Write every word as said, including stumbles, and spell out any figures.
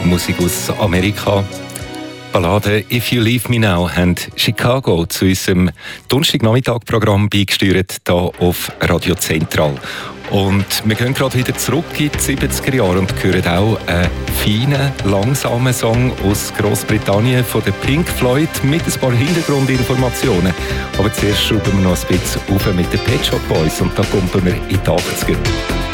Musik aus Amerika. Ballade «If You Leave Me Now» haben Chicago zu unserem Donnerstagnachmittag-Programm beigesteuert, hier auf Radio Zentral. Und wir gehen gerade wieder zurück in die siebziger Jahre und hören auch einen feinen, langsamen Song aus Großbritannien von den Pink Floyd mit ein paar Hintergrundinformationen. Aber zuerst schrauben wir noch ein bisschen auf mit den Pet Shop Boys und da kommen wir in die achtziger.